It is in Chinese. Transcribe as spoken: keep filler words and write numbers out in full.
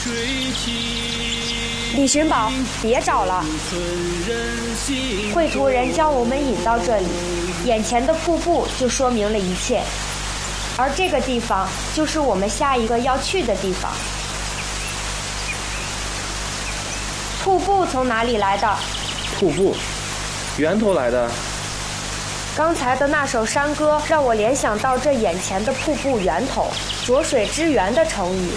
李寻宝，别找了。绘图人将我们引到这里，眼前的瀑布就说明了一切，而这个地方就是我们下一个要去的地方。瀑布从哪里来的？ 瀑布，源头来的。 刚才的那首山歌让我联想到这眼前的瀑布源头，浊水之源的成语。